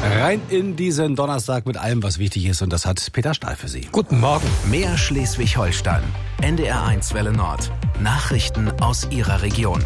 Rein in diesen Donnerstag mit allem, was wichtig ist. Und das hat Peter Stahl für Sie. Guten Morgen. Mehr Schleswig-Holstein. NDR1 Welle Nord. Nachrichten aus Ihrer Region.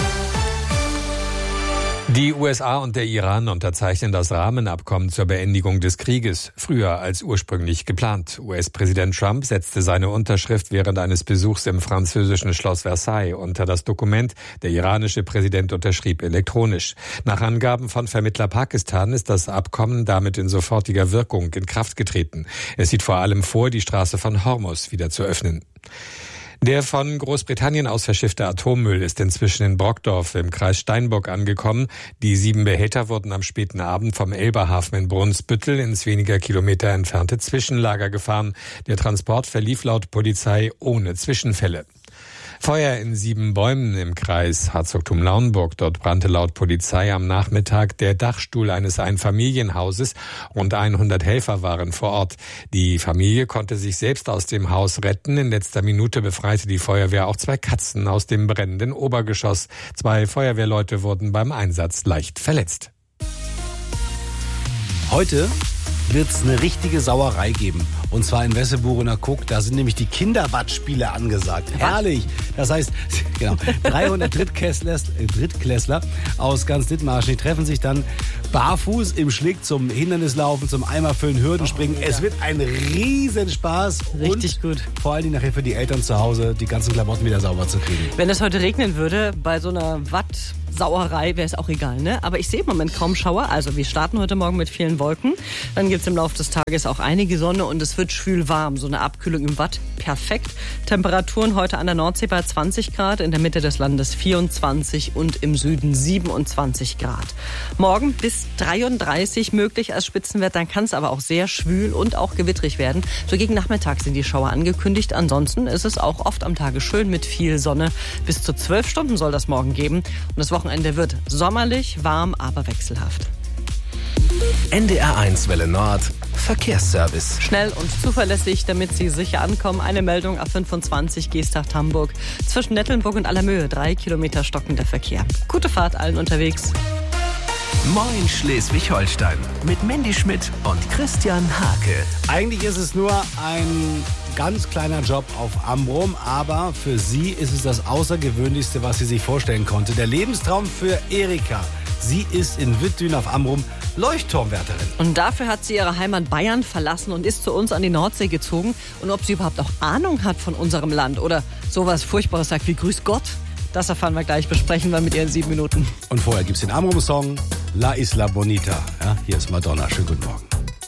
Die USA und der Iran unterzeichnen das Rahmenabkommen zur Beendigung des Krieges, früher als ursprünglich geplant. US-Präsident Trump setzte seine Unterschrift während eines Besuchs im französischen Schloss Versailles unter das Dokument. Der iranische Präsident unterschrieb elektronisch. Nach Angaben von Vermittler Pakistan ist das Abkommen damit in sofortiger Wirkung in Kraft getreten. Es sieht vor allem vor, die Straße von Hormuz wieder zu öffnen. Der von Großbritannien aus verschiffte Atommüll ist inzwischen in Brockdorf im Kreis Steinburg angekommen. Die 7 Behälter wurden am späten Abend vom Elberhafen in Brunsbüttel ins weniger Kilometer entfernte Zwischenlager gefahren. Der Transport verlief laut Polizei ohne Zwischenfälle. Feuer in 7 Bäumen im Kreis Herzogtum-Lauenburg. Dort brannte laut Polizei am Nachmittag der Dachstuhl eines Einfamilienhauses. Rund 100 Helfer waren vor Ort. Die Familie konnte sich selbst aus dem Haus retten. In letzter Minute befreite die Feuerwehr auch 2 Katzen aus dem brennenden Obergeschoss. 2 Feuerwehrleute wurden beim Einsatz leicht verletzt. Heute wird es eine richtige Sauerei geben. Und zwar in Wesseburener Kuck. Da sind nämlich die Kinderwattspiele angesagt. Herrlich. Das heißt, genau, 300 Drittklässler aus ganz Dithmarschen, die treffen sich dann barfuß im Schlick zum Hindernislaufen, zum Eimerfüllen, Hürdenspringen. Es wird ein Riesenspaß. Richtig gut. Vor allen Dingen nachher für die Eltern zu Hause, die ganzen Klamotten wieder sauber zu kriegen. Wenn es heute regnen würde, bei so einer Sauerei wäre es auch egal, ne? Aber ich sehe im Moment kaum Schauer. Also wir starten heute Morgen mit vielen Wolken. Dann gibt es im Laufe des Tages auch einige Sonne und es wird schwül warm. So eine Abkühlung im Watt, perfekt. Temperaturen heute an der Nordsee bei 20 Grad, in der Mitte des Landes 24 und im Süden 27 Grad. Morgen bis 33 möglich als Spitzenwert. Dann kann es aber auch sehr schwül und auch gewittrig werden. So gegen Nachmittag sind die Schauer angekündigt. Ansonsten ist es auch oft am Tage schön mit viel Sonne. Bis zu 12 Stunden soll das morgen geben. Und das Wochenende wird sommerlich, warm, aber wechselhaft. NDR1 Welle Nord. Verkehrsservice. Schnell und zuverlässig, damit Sie sicher ankommen. Eine Meldung A25 Geesthacht-Hamburg. Zwischen Nettelnburg und Allermöhe 3 Kilometer stockender Verkehr. Gute Fahrt allen unterwegs. Moin Schleswig-Holstein. Mit Mandy Schmidt und Christian Hake. Eigentlich ist es nur ein ganz kleiner Job auf Amrum, aber für sie ist es das Außergewöhnlichste, was sie sich vorstellen konnte. Der Lebenstraum für Erika. Sie ist in Wittdün auf Amrum Leuchtturmwärterin. Und dafür hat sie ihre Heimat Bayern verlassen und ist zu uns an die Nordsee gezogen. Und ob sie überhaupt auch Ahnung hat von unserem Land oder sowas Furchtbares sagt wie Grüß Gott, das erfahren wir gleich, besprechen wir mit ihr in 7 Minuten. Und vorher gibt's den Amrum-Song La Isla Bonita. Ja, hier ist Madonna. Schönen guten Morgen.